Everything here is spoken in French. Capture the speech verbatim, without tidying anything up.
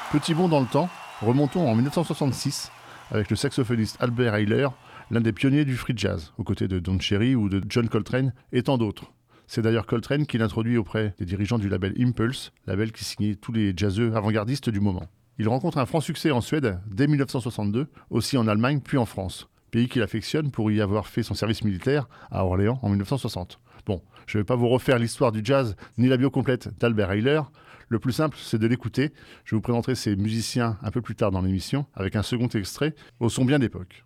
Petit bond dans le temps, remontons en dix-neuf cent soixante-six avec le saxophoniste Albert Ayler, l'un des pionniers du free jazz, aux côtés de Don Cherry ou de John Coltrane et tant d'autres. C'est d'ailleurs Coltrane qui l'introduit auprès des dirigeants du label Impulse, label qui signait tous les jazzeux avant-gardistes du moment. Il rencontre un franc succès en Suède dès dix-neuf cent soixante-deux, aussi en Allemagne puis en France, pays qu'il affectionne pour y avoir fait son service militaire à Orléans en dix-neuf cent soixante. Bon, je ne vais pas vous refaire l'histoire du jazz ni la bio complète d'Albert Ayler. Le plus simple, c'est de l'écouter. Je vous présenterai ces musiciens un peu plus tard dans l'émission avec un second extrait au son bien d'époque.